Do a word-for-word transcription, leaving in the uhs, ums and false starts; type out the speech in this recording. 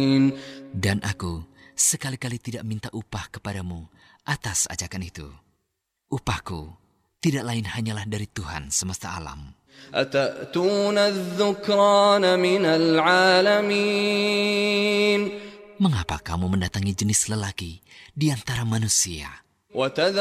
Dan aku sekali-kali tidak minta upah kepadamu atas ajakan itu. Upahku tidak lain hanyalah dari Tuhan semesta alam. أتأتون الذكران من العالمين. Mengapa kamu mendatangi jenis lelaki di antara manusia?